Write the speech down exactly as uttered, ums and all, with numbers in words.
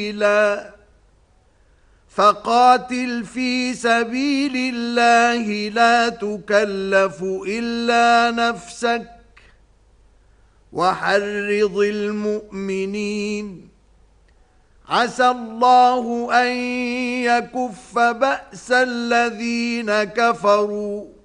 فقاتل في سبيل الله لا تكلف إلا نفسك وحرض المؤمنين عسى الله أن يكف بأس الذين كفروا